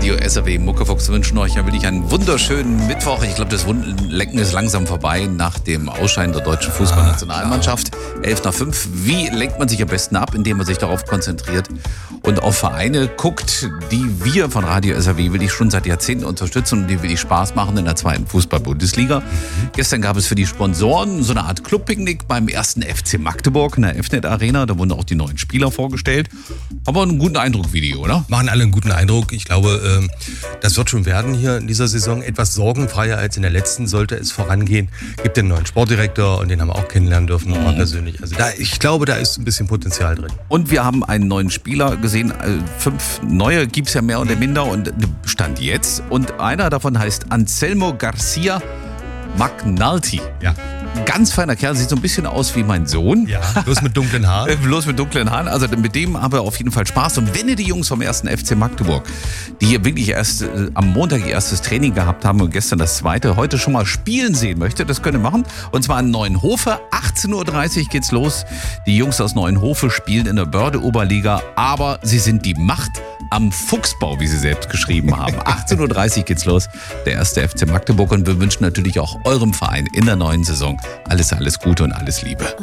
Radio SAW Muckefuchs wünschen euch ja wirklich einen wunderschönen Mittwoch. Ich glaube, das Wundenlecken ist langsam vorbei nach dem Ausscheiden der deutschen Fußballnationalmannschaft. 11:05. Wie lenkt man sich am besten ab, indem man sich darauf konzentriert und auf Vereine guckt, die wir von Radio SAW wirklich schon seit Jahrzehnten unterstützen und die wirklich Spaß machen in der zweiten Fußball-Bundesliga. Gestern gab es für die Sponsoren so eine Art Clubpicknick beim ersten FC Magdeburg in der FNet Arena. Da wurden auch die neuen Spieler vorgestellt. Aber einen guten Eindruck, Video, oder? Machen alle einen guten Eindruck. Ich glaube, das wird schon werden hier in dieser Saison. Etwas sorgenfreier als in der letzten sollte es vorangehen. Gibt den neuen Sportdirektor und den haben wir auch kennenlernen dürfen, nochmal persönlich. Also ich glaube, da ist ein bisschen Potenzial drin. Und wir haben einen neuen Spieler gesehen. 5 neue gibt es ja mehr oder minder und Stand jetzt. Und einer davon heißt Anselmo Garcia McNulty. Ja. Ganz feiner Kerl, sieht so ein bisschen aus wie mein Sohn. Ja, bloß mit dunklen Haaren. Bloß mit dunklen Haaren. Also mit dem haben wir auf jeden Fall Spaß. Und wenn ihr die Jungs vom ersten FC Magdeburg, die hier wirklich erst am Montag ihr erstes Training gehabt haben und gestern das zweite, heute schon mal spielen sehen möchtet, das könnt ihr machen. Und zwar in Neuenhofe. 18:30 Uhr geht's los. Die Jungs aus Neuenhofe spielen in der Börde-Oberliga, aber sie sind die Macht am Fuchsbau, wie sie selbst geschrieben haben. 18:30 Uhr geht's los. Der erste FC Magdeburg. Und wir wünschen natürlich auch eurem Verein in der neuen Saison alles Gute und alles Liebe.